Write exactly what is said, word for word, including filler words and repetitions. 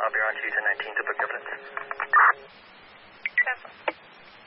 I'll be on two ten nineteen to book evidence.